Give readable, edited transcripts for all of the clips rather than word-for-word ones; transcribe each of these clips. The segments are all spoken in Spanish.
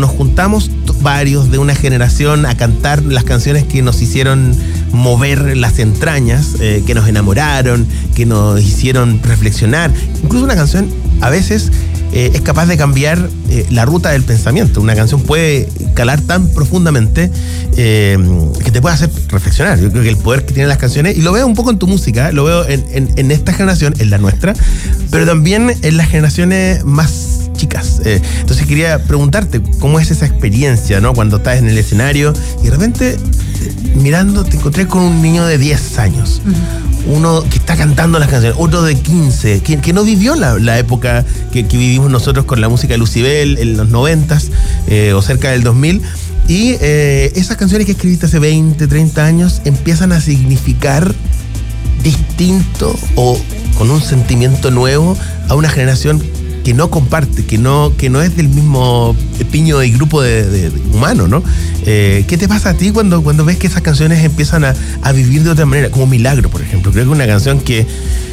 nos juntamos varios de una generación a cantar las canciones que nos hicieron mover las entrañas, que nos enamoraron, que nos hicieron reflexionar. Incluso una canción a veces es capaz de cambiar la ruta del pensamiento. Una canción puede calar tan profundamente que te puede hacer reflexionar. Yo creo que el poder que tienen las canciones, y lo veo un poco en tu música, lo veo en esta generación, en la nuestra, pero también en las generaciones más chicas. Entonces quería preguntarte cómo es esa experiencia, ¿no? Cuando estás en el escenario y de repente mirando te encontré con un niño de 10 años. Uno que está cantando las canciones, otro de 15, que no vivió la época que vivimos nosotros con la música de Lucibel en los 90s o cerca del 2000. Y esas canciones que escribiste hace 20, 30 años empiezan a significar distinto o con un sentimiento nuevo a una generación que no comparte, que no es del mismo piño y grupo de humano, ¿no? ¿Qué te pasa a ti cuando ves que esas canciones empiezan a vivir de otra manera? Como Milagro, por ejemplo. Creo que es una canción que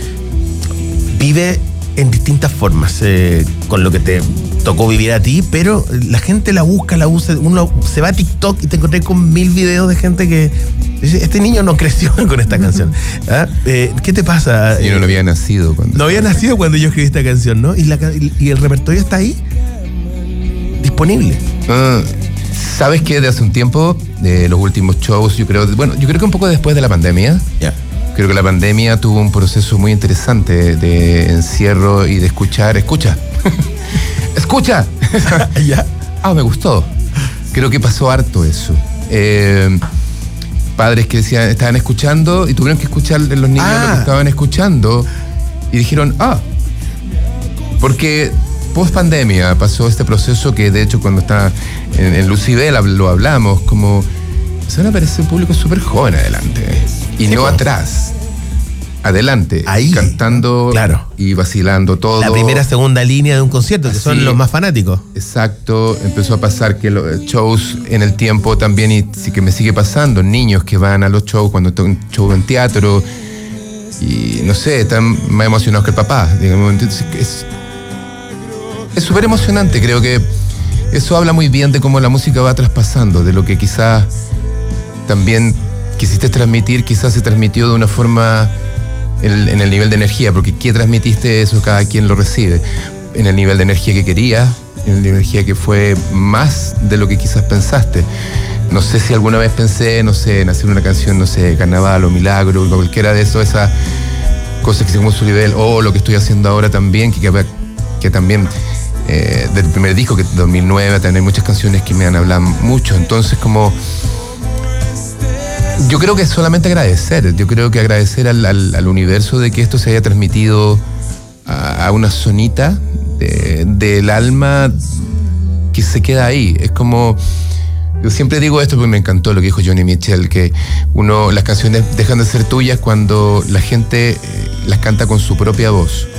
vive en distintas formas, con lo que te tocó vivir a ti, pero la gente la busca, la usa. Uno se va a TikTok y te encontré con 1000 videos de gente que dice, este niño no creció con esta canción. ¿Ah? ¿Qué te pasa? Yo no había nacido cuando... No había nacido cuando yo escribí esta canción, ¿no? Y el repertorio está ahí, disponible. ¿Sabes qué? De hace un tiempo, de los últimos shows, yo creo que un poco después de la pandemia. Ya. Creo que la pandemia tuvo un proceso muy interesante de encierro y de escuchar. ¡Escucha! ¿Ya? Me gustó. Creo que pasó harto eso. Padres que decían, estaban escuchando y tuvieron que escuchar los niños lo que estaban escuchando y dijeron, porque post pandemia pasó este proceso que de hecho cuando está en Lucibel lo hablamos, como se van a aparecer un público súper joven adelante y sí, no atrás, adelante, ahí, cantando, claro, y vacilando todo. La primera, segunda línea de un concierto, que así, son los más fanáticos. Exacto, empezó a pasar que los shows en el tiempo también, y sí que me sigue pasando, niños que van a los shows cuando está un show en teatro y no sé, están más emocionados que el papá, digamos. Entonces, es súper emocionante. Creo que eso habla muy bien de cómo la música va traspasando, de lo que quizás también quisiste transmitir, quizás se transmitió de una forma en el nivel de energía, porque ¿qué transmitiste? Eso cada quien lo recibe. En el nivel de energía que querías, en el nivel de energía que fue más de lo que quizás pensaste. No sé si alguna vez pensé, no sé, en hacer una canción, no sé, Carnaval o Milagro, o cualquiera de eso, esas cosas que hicimos a su nivel, o lo que estoy haciendo ahora también, que también del primer disco, que 2009, también hay muchas canciones que me han hablado mucho. Entonces, como yo creo que es solamente agradecer. Yo creo que agradecer al universo de que esto se haya transmitido a una zonita del alma que se queda ahí. Es como, yo siempre digo esto porque me encantó lo que dijo Joni Mitchell, que las canciones dejan de ser tuyas cuando la gente las canta con su propia voz.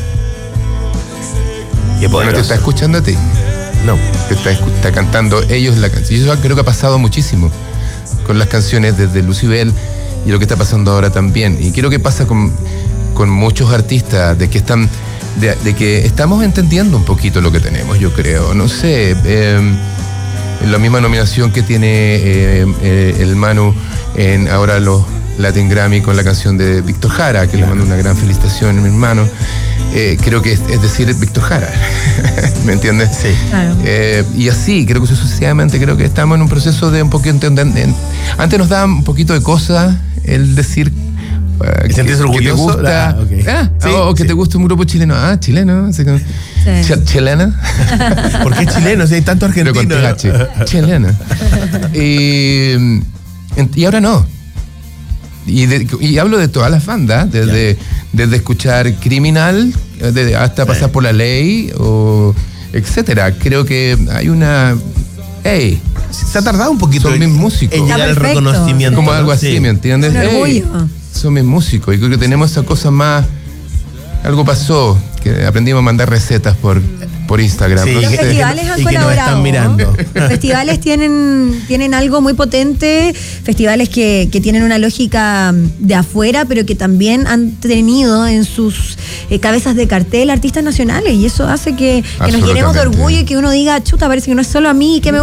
Y no te está escuchando a ti. No. Te está cantando ellos la canción. Y eso creo que ha pasado muchísimo con las canciones desde Lucibel y lo que está pasando ahora también. Y creo que pasa con muchos artistas de que estamos entendiendo un poquito lo que tenemos, yo creo. No sé, la misma nominación que tiene el Manu en ahora los Latin Grammy con la canción de Víctor Jara, que le mando una gran felicitación a mi hermano. Creo que es decir Víctor Jara, ¿me entiendes? Sí. Claro. Y así, creo que sucesivamente, creo que estamos en un proceso de un poquito entender. Antes nos daba un poquito de cosa el decir que te gusta, okay. O que te gusta un grupo chileno. Chileno, así que, Sí. chilena. ¿Por qué chileno? Si hay tanto argentino. Pero con TH, chilena. Y ahora no. Y hablo de todas las bandas, desde escuchar Criminal hasta pasar por La Ley, o etcétera. Creo que hay una... se ha tardado un poquito son mis músicos. en llegar al perfecto. reconocimiento. Como algo así, sí. ¿me entiendes? Un orgullo. Son mis músicos. Y creo que tenemos esa cosa más... Algo pasó, que aprendimos a mandar recetas por Instagram. Sí, ¿no? Los festivales han y que nos colaborado. están mirando. Los festivales tienen algo muy potente, festivales que tienen una lógica de afuera, pero que también han tenido en sus cabezas de cartel artistas nacionales, y eso hace que nos llenemos de orgullo y que uno diga, chuta, parece que no es solo a mí que me